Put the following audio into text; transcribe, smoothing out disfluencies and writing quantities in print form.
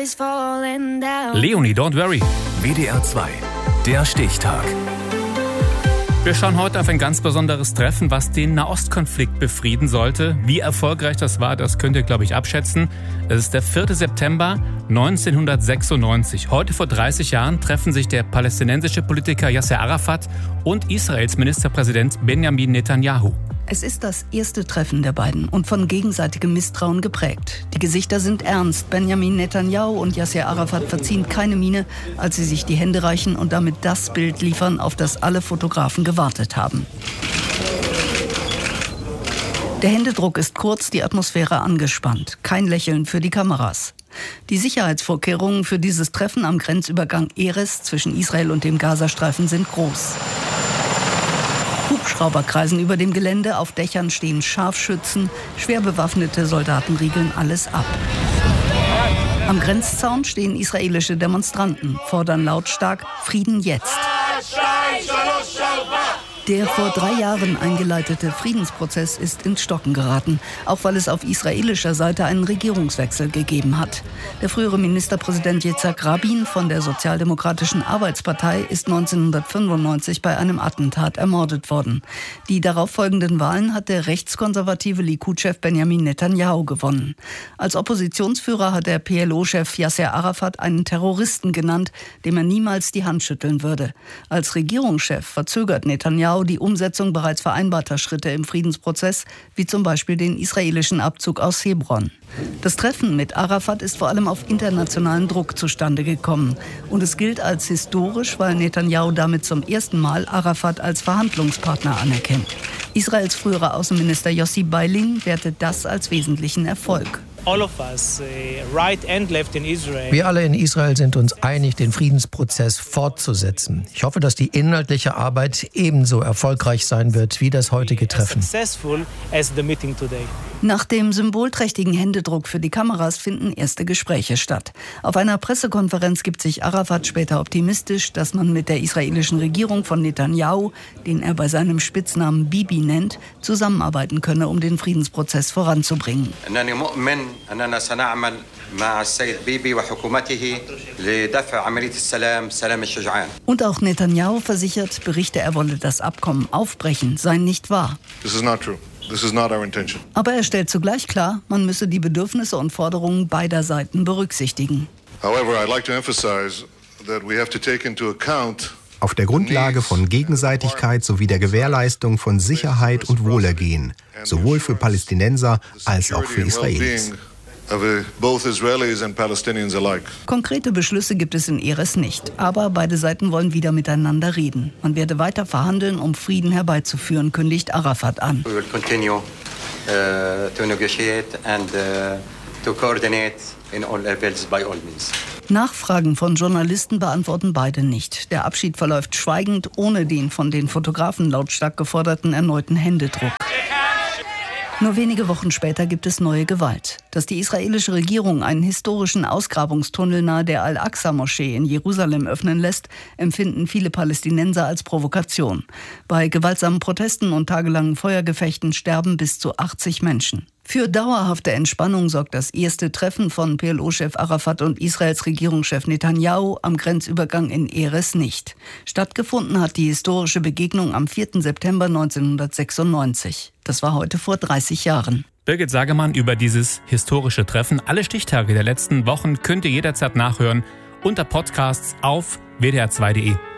is falling down. Leonie, don't worry. WDR 2, der Stichtag. Wir schauen heute auf ein ganz besonderes Treffen, was den Nahostkonflikt befrieden sollte. Wie erfolgreich das war, das könnt ihr, glaube ich, abschätzen. Es ist der 4. September 1996. Heute vor 30 Jahren treffen sich der palästinensische Politiker Yasser Arafat und Israels Ministerpräsident Benjamin Netanyahu. Es ist das erste Treffen der beiden und von gegenseitigem Misstrauen geprägt. Die Gesichter sind ernst. Benjamin Netanyahu und Yasser Arafat verziehen keine Miene, als sie sich die Hände reichen und damit das Bild liefern, auf das alle Fotografen gewartet haben. Der Händedruck ist kurz, die Atmosphäre angespannt. Kein Lächeln für die Kameras. Die Sicherheitsvorkehrungen für dieses Treffen am Grenzübergang Erez zwischen Israel und dem Gazastreifen sind groß. Hubschrauber kreisen über dem Gelände, auf Dächern stehen Scharfschützen, schwer bewaffnete Soldaten riegeln alles ab. Am Grenzzaun stehen israelische Demonstranten, fordern lautstark Frieden jetzt. Der vor 3 Jahren eingeleitete Friedensprozess ist ins Stocken geraten, auch weil es auf israelischer Seite einen Regierungswechsel gegeben hat. Der frühere Ministerpräsident Yitzhak Rabin von der Sozialdemokratischen Arbeitspartei ist 1995 bei einem Attentat ermordet worden. Die darauffolgenden Wahlen hat der rechtskonservative Likud-Chef Benjamin Netanyahu gewonnen. Als Oppositionsführer hat der PLO-Chef Yasser Arafat einen Terroristen genannt, dem er niemals die Hand schütteln würde. Als Regierungschef verzögert Netanyahu die Umsetzung bereits vereinbarter Schritte im Friedensprozess, wie zum Beispiel den israelischen Abzug aus Hebron. Das Treffen mit Arafat ist vor allem auf internationalen Druck zustande gekommen. Und es gilt als historisch, weil Netanyahu damit zum ersten Mal Arafat als Verhandlungspartner anerkennt. Israels früherer Außenminister Yossi Beilin wertet das als wesentlichen Erfolg. Wir alle in Israel sind uns einig, den Friedensprozess fortzusetzen. Ich hoffe, dass die inhaltliche Arbeit ebenso erfolgreich sein wird wie das heutige Treffen. Nach dem symbolträchtigen Händedruck für die Kameras finden erste Gespräche statt. Auf einer Pressekonferenz gibt sich Arafat später optimistisch, dass man mit der israelischen Regierung von Netanyahu, den er bei seinem Spitznamen Bibi nennt, zusammenarbeiten könne, um den Friedensprozess voranzubringen. Und auch Netanyahu versichert, Berichte, er wolle das Abkommen aufbrechen, seien nicht wahr. This is not true. This is not our intention. Aber er stellt zugleich klar, man müsse die Bedürfnisse und Forderungen beider Seiten berücksichtigen. However, I'd like to emphasize that we have to take into account auf der Grundlage von Gegenseitigkeit sowie der Gewährleistung von Sicherheit und Wohlergehen, sowohl für Palästinenser als auch für Israelis. Konkrete Beschlüsse gibt es in Erez nicht, aber beide Seiten wollen wieder miteinander reden. Man werde weiter verhandeln, um Frieden herbeizuführen, kündigt Arafat an. We will continue to negotiate and to coordinate in all levels by all means. Nachfragen von Journalisten beantworten beide nicht. Der Abschied verläuft schweigend, ohne den von den Fotografen lautstark geforderten erneuten Händedruck. Nur wenige Wochen später gibt es neue Gewalt. Dass die israelische Regierung einen historischen Ausgrabungstunnel nahe der Al-Aqsa-Moschee in Jerusalem öffnen lässt, empfinden viele Palästinenser als Provokation. Bei gewaltsamen Protesten und tagelangen Feuergefechten sterben bis zu 80 Menschen. Für dauerhafte Entspannung sorgt das erste Treffen von PLO-Chef Arafat und Israels Regierungschef Netanyahu am Grenzübergang in Erez nicht. Stattgefunden hat die historische Begegnung am 4. September 1996. Das war heute vor 30 Jahren. Birgit Sagemann über dieses historische Treffen. Alle Stichtage der letzten Wochen könnt ihr jederzeit nachhören unter Podcasts auf wdr2.de.